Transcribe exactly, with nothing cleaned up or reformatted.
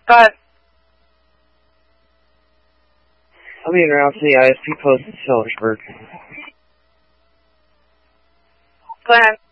Go ahead. I'll be around to the I S P post in Sellersburg. Go ahead.